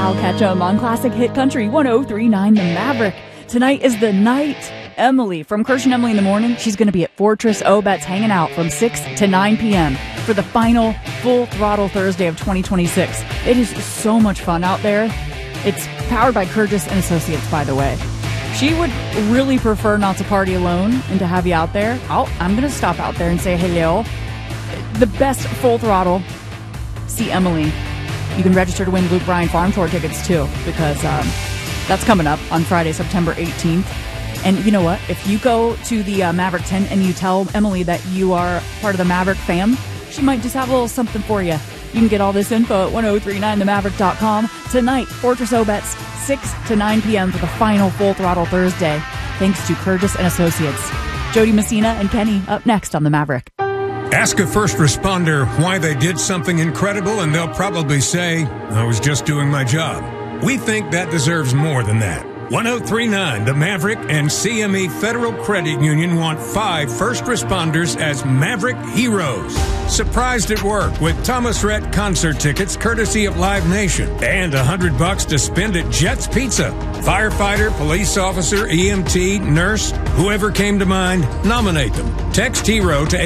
Kyle Ketchum on Classic Hit Country 103.9 The Maverick. Tonight is the night. Emily from Kirsch and Emily in the Morning, she's going to be at Fortress Obetz hanging out from 6 to 9 p.m. for the final Full Throttle Thursday of 2026. It is so much fun out there. It's powered by Curtis and Associates, by the way. She would really prefer not to party alone and to have you out there. I'm going to stop out there and say hello. The best Full Throttle. See Emily. You can register to win Luke Bryan Farm Tour tickets, too, because that's coming up on Friday, September 18th. And you know what? If you go to the Maverick tent and you tell Emily that you are part of the Maverick fam, she might just have a little something for you. You can get all this info at 1039themaverick.com. Tonight, Fortress Obetz, 6 to 9 p.m. for the final Full Throttle Thursday. Thanks to Curtis and Associates. Jody Messina and Kenny up next on the Maverick. Ask a first responder why they did something incredible, and they'll probably say, I was just doing my job. We think that deserves more than that. 1039 The Maverick and CME Federal Credit Union want 5 first responders as Maverick Heroes. Surprised at work with Thomas Rhett concert tickets courtesy of Live Nation and $100 to spend at Jets Pizza. Firefighter, police officer, EMT, nurse, whoever came to mind, nominate them. Text HERO to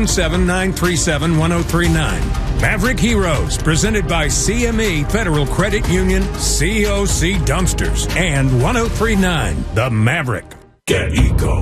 877-937-1039. Maverick Heroes, presented by CME Federal Credit Union, COC Dumpsters, and 1039 The Maverick. Get Eco.